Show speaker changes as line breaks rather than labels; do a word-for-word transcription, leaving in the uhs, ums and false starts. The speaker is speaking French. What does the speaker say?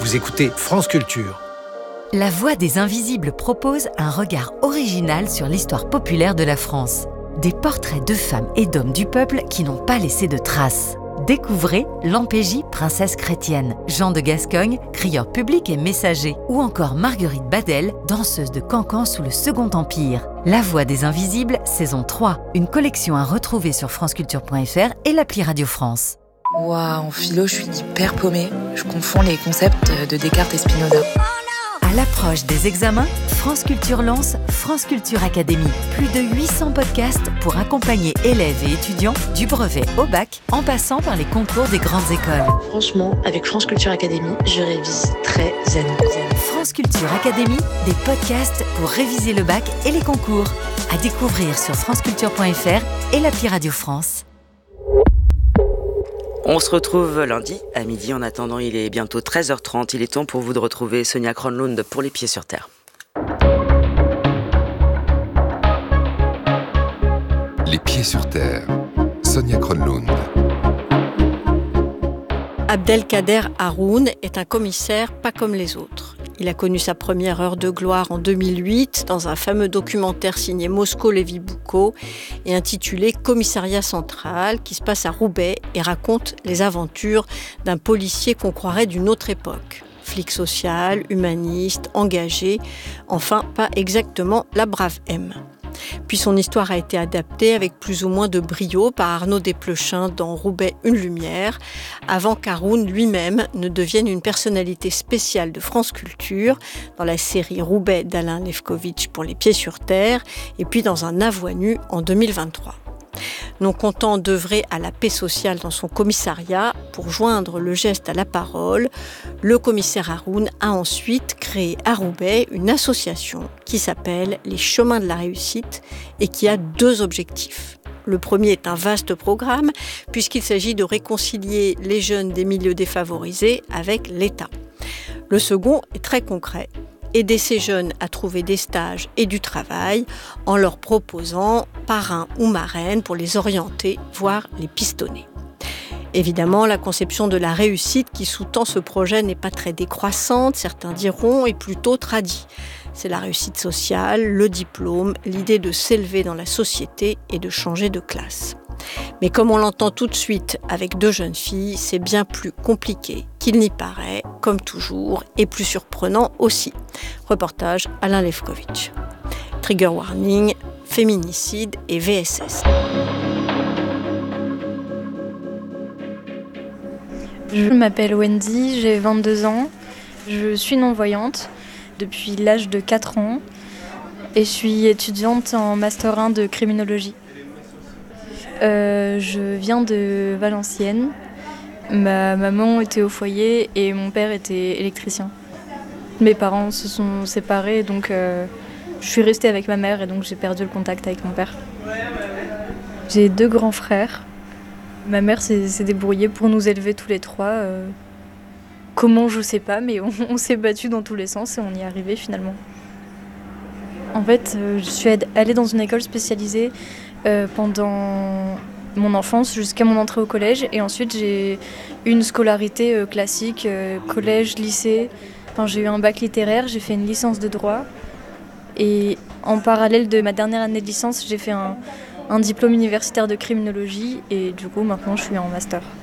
Vous écoutez France Culture.
La Voix des Invisibles propose un regard original sur l'histoire populaire de la France. Des portraits de femmes et d'hommes du peuple qui n'ont pas laissé de traces. Découvrez Lampégie, princesse chrétienne, Jean de Gascogne, crieur public et messager, ou encore Marguerite Badel, danseuse de cancan sous le Second Empire. La Voix des Invisibles, saison trois, une collection à retrouver sur franceculture point f r et l'appli Radio France.
Waouh, en philo, je suis hyper paumée. Je confonds les concepts de Descartes et Spinoza.
À l'approche des examens, France Culture lance France Culture Academy. Plus de huit cents podcasts pour accompagner élèves et étudiants du brevet au bac, en passant par les concours des grandes écoles.
Franchement, avec France Culture Academy, je révise très zen.
France Culture Academy, des podcasts pour réviser le bac et les concours. À découvrir sur franceculture point f r et l'appli Radio France.
On se retrouve lundi à midi. En attendant, il est bientôt treize heures trente. Il est temps pour vous de retrouver Sonia Kronlund pour Les Pieds sur Terre.
Les Pieds sur Terre. Sonia Kronlund.
Abdelkader Haroun est un commissaire pas comme les autres. Il a connu sa première heure de gloire en deux mille huit dans un fameux documentaire signé Mosco Lévy Boucaud et intitulé Commissariat central, qui se passe à Roubaix et raconte les aventures d'un policier qu'on croirait d'une autre époque. Flic social, humaniste, engagé, enfin pas exactement la brave M. Puis son histoire a été adaptée avec plus ou moins de brio par Arnaud Desplechin dans Roubaix, une lumière, avant qu'Haroun lui-même ne devienne une personnalité spéciale de France Culture dans la série Roubaix d'Alain Lefkovitch pour Les Pieds sur Terre et puis dans Un Avoine nu en deux mille vingt-trois. Non content d'œuvrer à la paix sociale dans son commissariat, pour joindre le geste à la parole, le commissaire Haroun a ensuite créé à Roubaix une association qui s'appelle Les Chemins de la Réussite et qui a deux objectifs. Le premier est un vaste programme puisqu'il s'agit de réconcilier les jeunes des milieux défavorisés avec l'État. Le second est très concret. Aider ces jeunes à trouver des stages et du travail en leur proposant parrain ou marraine pour les orienter, voire les pistonner. Évidemment, la conception de la réussite qui sous-tend ce projet n'est pas très décroissante, certains diront, et plutôt tradie. C'est la réussite sociale, le diplôme, l'idée de s'élever dans la société et de changer de classe. Mais comme on l'entend tout de suite avec deux jeunes filles, c'est bien plus compliqué qu'il n'y paraît, comme toujours, et plus surprenant aussi. Reportage Alain Lefkovitch. Trigger warning, féminicide et V S S.
Je m'appelle Wendy, j'ai vingt-deux ans, je suis non-voyante depuis l'âge de quatre ans et je suis étudiante en Master un de criminologie. Euh, je viens de Valenciennes. Ma maman était au foyer et mon père était électricien. Mes parents se sont séparés, donc euh, je suis restée avec ma mère et donc j'ai perdu le contact avec mon père. J'ai deux grands frères. Ma mère s'est, s'est débrouillée pour nous élever tous les trois. Euh, comment, je sais pas, mais on, on s'est battus dans tous les sens et on y est arrivé finalement. En fait, euh, je suis allée dans une école spécialisée euh, pendant mon enfance jusqu'à mon entrée au collège. Et ensuite, j'ai eu une scolarité euh, classique, euh, collège, lycée. Enfin, j'ai eu un bac littéraire, j'ai fait une licence de droit. Et en parallèle de ma dernière année de licence, j'ai fait un, un diplôme universitaire de criminologie. Et du coup, maintenant, je suis en master.